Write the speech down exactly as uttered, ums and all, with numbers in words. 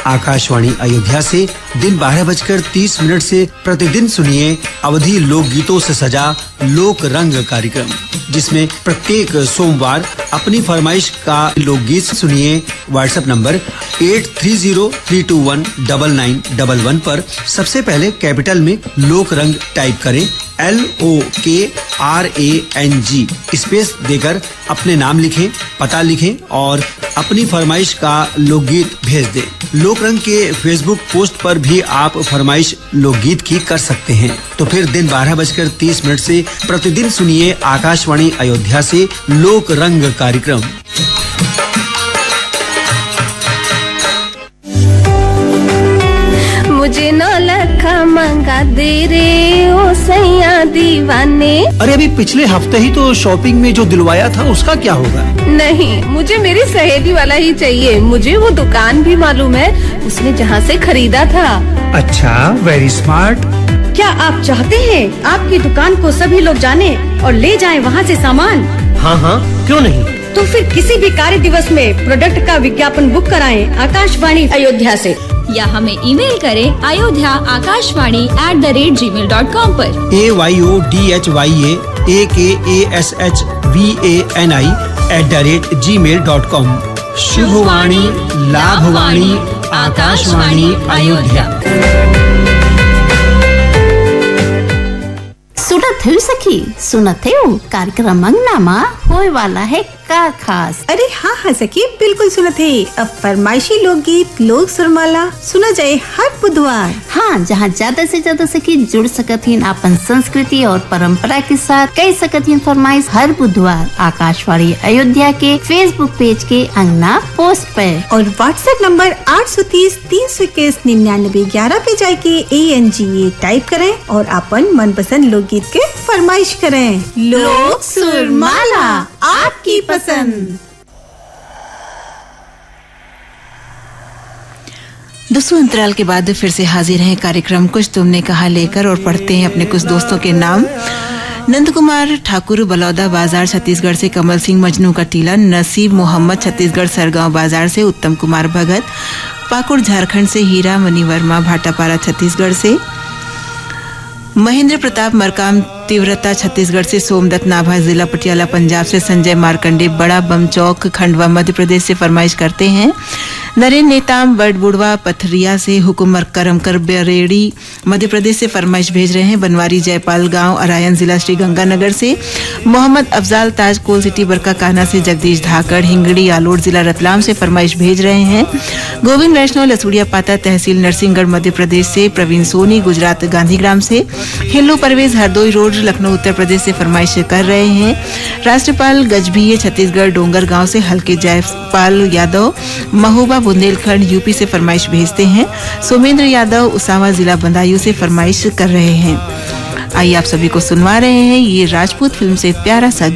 आकाशवाणी अयोध्या से दिन बारह बजकर तीस मिनट से प्रतिदिन सुनिए अवधी लोक गीतों से सजा लोक रंग कार्यक्रम, जिसमें प्रत्येक सोमवार अपनी फरमाइश का लोकगीत सुनिए। WhatsApp number eight three zero three to one double nine double one पर सबसे पहले कैपिटल में लोक रंग टाइप करें, एल ओ के R A N G space देकर अपने नाम लिखें, पता लिखें और अपनी फरमाइश का लोकगीत भेज दें। लोक रंग के फेसबुक पोस्ट पर भी आप फरमाइश लोकगीत की कर सकते हैं। तो फिर दिन बारह बजकर तीस मिनट से प्रतिदिन सुनिए आकाशवाणी अयोध्या से लोक रंग कार्यक्रम। मुझे नौ लखा मंगा दे रे ओ सैया दीवाने। अरे अभी पिछले हफ्ते ही तो शॉपिंग में जो दिलवाया था उसका क्या होगा? नहीं, मुझे मेरी सहेली वाला ही चाहिए। मुझे वो दुकान भी मालूम है, उसने जहाँ से खरीदा था। अच्छा, वेरी स्मार्ट। क्या आप चाहते हैं आपकी दुकान को सभी लोग जाने और ले जाएं वहाँ से सामान? हाँ हाँ, क्यों नहीं। तो फिर किसी भी कार्य दिवस में प्रोडक्ट का विज्ञापन बुक कराएं आकाशवाणी अयोध्या से, या हमें ईमेल करें Ayodhya Akashvani at the rate ji mail dot com पर। ए Y O D H Y ए ए के A S H V A N I at the rate ji mail dot com. शुभवाणी लाभवाणी Akashvani Ayodhya. सुनत हो सखी, सुनत हो कार्यक्रम अंगनामा होए वाला है का खास। अरे हाँ हाँ सखी, बिल्कुल सुनत है। अब फरमाइशी लोकगीत लोक सुरमाला सुना जाए हर बुधवार। हाँ, जहाँ ज्यादा से ज्यादा सखी जुड़ सकत हिन अपन संस्कृति और परंपरा के साथ, कह सकत हिन फरमाइश हर बुधवार आकाशवाणी अयोध्या के फेसबुक पेज के अंगना पोस्ट पे और व्हाट्सएप नंबर आठ सौ तीस तीन सौ इक्कीस निन्यानवे ग्यारह पे जाके A N G A type करें और अपन मनपसंद लोकगीत के फरमाइश करें। लोक सुरमाला आपकी पसंद। दोस्तों, अंतराल के बाद फिर से हाजिर हैं कार्यक्रम कुछ तुमने कहा लेकर, और पढ़ते हैं अपने कुछ दोस्तों के नाम। नंद कुमार ठाकुर बलौदा बाजार छत्तीसगढ़ से, कमल सिंह मजनू का टीला, नसीब मोहम्मद छत्तीसगढ़ सरगांव बाजार से, उत्तम कुमार भगत पाकुड़ झारखंड से, हीरा मनी वर्मा भाटापारा छत्तीसगढ़ से, महेंद्र प्रताप मरकाम तीव्रता छत्तीसगढ़ से, सोमदत्त नाभा जिला पटियाला पंजाब से, संजय मार्कंडे बड़ा बमचौक खंडवा मध्य प्रदेश से फरमाइश करते हैं। नरेंद्र नेताम बड़बुड़वा पथरिया से, हुकुम करमकर बरेड़ी मध्य प्रदेश से फरमाइश भेज रहे हैं। बनवारी जयपाल गांव अरायन जिला श्री गंगानगर से, मोहम्मद अफजाल ताज कोल सिटी बरका काना से, जगदीश धाकड़ हिंगड़ी आलोट जिला रतलाम से फरमाइश भेज रहे हैं। गोविंद वैष्णव लसुड़िया पाता तहसील नरसिंहगढ़ मध्य प्रदेश से, प्रवीण सोनी गुजरात गांधीग्राम से, हिल्लू परवेज हरदोई रोड लखनऊ उत्तर प्रदेश से फरमाइश कर रहे हैं। राष्ट्रपाल गजभिये छत्तीसगढ़ डोंगर गांव से, हल्के जयपाल यादव महोबा बुंदेलखंड यूपी से फरमाइश भेजते हैं। सोमेंद्र यादव उसावा जिला बदायूं से फरमाइश कर रहे हैं। आइए आप सभी को सुनवा रहे हैं ये राजपूत फिल्म से प्यारा सा